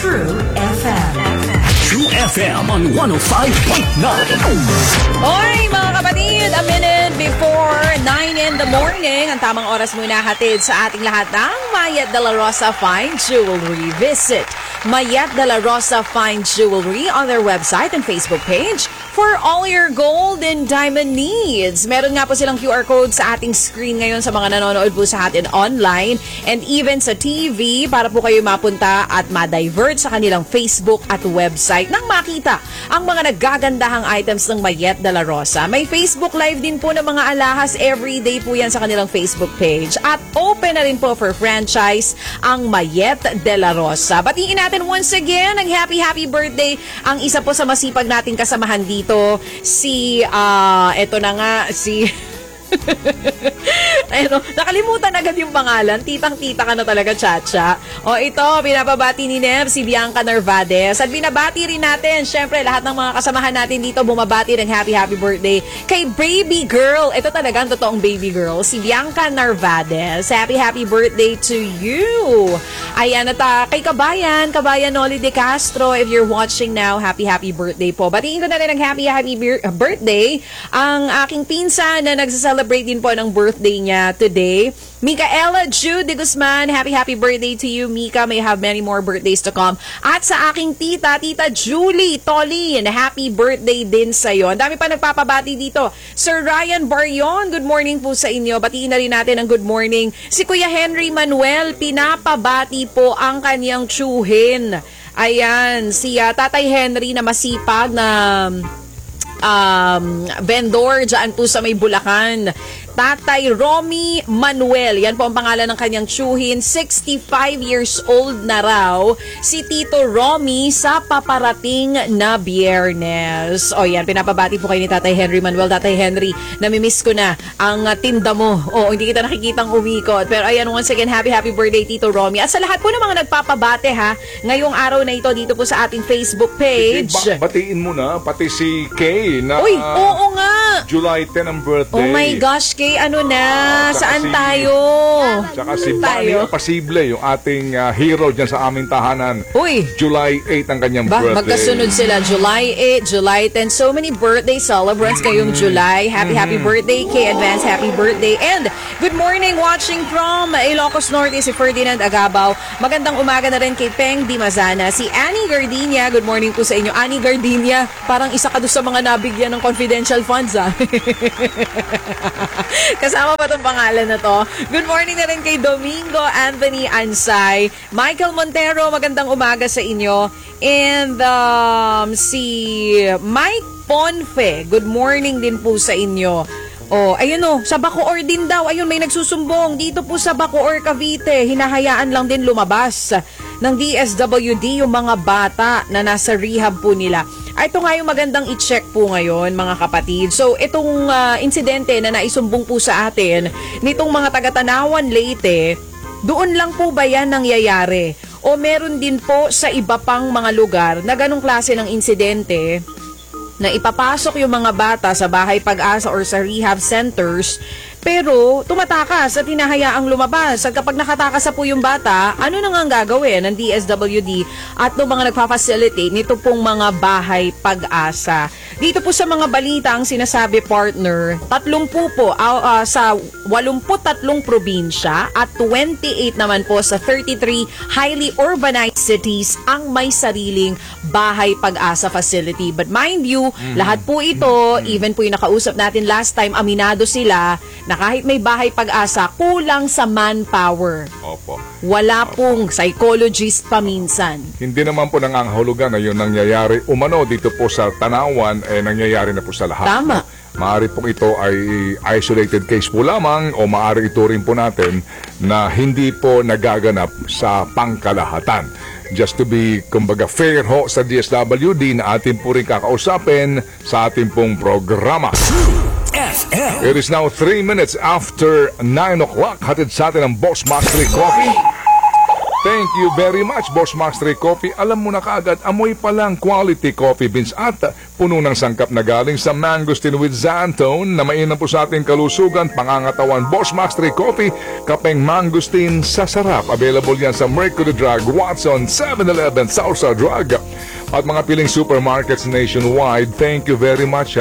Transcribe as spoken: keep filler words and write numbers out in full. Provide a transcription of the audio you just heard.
True F M. True F M on one oh five point nine. Oy, mga kapatid, a minute before nine in the morning. Ang tamang oras muna hatid sa ating lahat ng Mayet de la Rosa Fine Jewelry. Visit Mayet de la Rosa Fine Jewelry on their website and Facebook page for all your gold and diamond needs. Meron nga po silang Q R code sa ating screen ngayon sa mga nanonood po sa atin online and even sa T V para po kayo mapunta at ma-divert sa kanilang Facebook at website nang makita ang mga naggagandahang items ng Mayet de la Rosa. May Facebook Live din po ng mga alahas everyday po yan sa kanilang Facebook page. At open na rin po for franchise ang Mayet de la Rosa. Batiin natin once again ang happy happy birthday ang isa po sa masipag nating kasamahan dito. Ito, si, ah, uh, eto na nga, si, ayun, nakalimutan agad yung pangalan. Titang-tita ka na talaga, Chacha. O ito, binababati ni Nev, si Bianca Narvades. At binabati rin natin, syempre, lahat ng mga kasamahan natin dito, bumabati ng happy, happy birthday kay baby girl. Ito talaga ang totoong baby girl, si Bianca Narvades. Happy, happy birthday to you. Ayan, at uh, kay Kabayan, Kabayan Noli de Castro, if you're watching now, happy, happy birthday po. Batiin ko na rin ng happy, happy birthday ang aking pinsan na nagsaselebrate din po ng birthday niya today. Micaela Jude de Guzman, happy happy birthday to you, Mika. May have many more birthdays to come. At sa aking tita, Tita Julie Tolin, happy birthday din sa'yo. Ang dami pa nagpapabati dito. Sir Ryan Barion, good morning po sa inyo. Batiin na rin natin ang good morning. Si Kuya Henry Manuel, pinapabati po ang kanyang tsuhin. Ayan, si uh, Tatay Henry na masipag na um, vendor dyan po sa may Bulacan. Tatay Romy Manuel, yan po ang pangalan ng kanyang tsuhin, sixty-five years old na raw si Tito Romy sa paparating na Biyernes. O yan, pinapabati po kayo ni Tatay Henry Manuel. Tatay Henry, namimiss ko na ang tinda mo. O, hindi kita nakikitang umikot. Pero ayan, once again, happy happy birthday Tito Romy. At sa lahat po ng mga nagpapabate ha, ngayong araw na ito dito po sa ating Facebook page. Ba- batiin mo na, pati si Kay na Uy, oo nga. July tenth ang birthday. Oh my gosh, Kay, ano na? Uh, Saan si, tayo? Tsaka si Bunny Apasible, yung ating uh, hero dyan sa aming tahanan. Uy! July eighth ang kanyang ba, birthday. Magkasunod sila. July eighth, July tenth. So many birthday celebrants ngayong July. Happy, happy birthday, Kay. Advance happy birthday. And good morning watching from Ilocos Norte, si Ferdinand Agabaw. Magandang umaga na rin kay Peng Dimazana. Si Annie Gardinia, good morning po sa inyo. Annie Gardinia, parang isa ka doon sa mga nabigyan ng confidential funds, ah. Kasama pa itong pangalan na to. Good morning na rin kay Domingo Anthony Ansay. Michael Montero, magandang umaga sa inyo. And um, si Mike Ponfe, good morning din po sa inyo. Oh, ayun oh, sa Bacoor din daw. Ayun, may nagsusumbong. Dito po sa Bacoor, Cavite, hinahayaan lang din lumabas ng D S W D yung mga bata na nasa rehab po nila. Ay, ito nga yung magandang i-check po ngayon, mga kapatid. So, itong uh, insidente na naisumbong po sa atin, nitong mga taga-Tanawan Leyte, doon lang po ba yan nangyayari? O meron din po sa iba pang mga lugar na ganong klase ng insidente na ipapasok yung mga bata sa bahay pag-asa or sa rehab centers, pero tumatakas at hinahayaang lumabas. At kapag nakatakas sa po yung bata, ano na nga ang gagawin ng D S W D at ng mga nagpa-facilitate nito pong mga bahay pag-asa? Dito po sa mga balita ang sinasabi, partner, tatlumpu po uh, uh, sa walumpu't tatlong probinsya at twenty-eight naman po sa thirty-three highly urbanized cities ang may sariling bahay pag-asa facility. But mind you, mm-hmm. lahat po ito, mm-hmm. even po yung nakausap natin last time, aminado sila na kahit may bahay pag-asa, kulang sa manpower. Opo. Wala Opo. pong psychologist paminsan. Hindi naman po nangangahulugan na yun nangyayari umano dito po sa Tanawan, eh nangyayari na po sa lahat. Tama. No? Maaari po ito ay isolated case po lamang o maaari ito rin po natin na hindi po nagaganap sa pangkalahatan. Just to be, kumbaga, fair ho sa D S W D na atin po rin kakausapin sa ating pong programa. F M. It is now three minutes after nine o'clock. Hatid sa atin ang Boss Mastery Coffee. Thank you very much, Boss Master Coffee. Alam mo na kaagad, amoy pa lang quality coffee beans at puno ng sangkap na galing sa mangosteen with xantone na mainam po sa ating kalusugan, pangangatawan. Boss Master Coffee, kapeng mangosteen sa sarap. Available yan sa Mercury Drug, Watson, seven eleven, Salsa Drug at mga piling supermarkets nationwide. Thank you very much.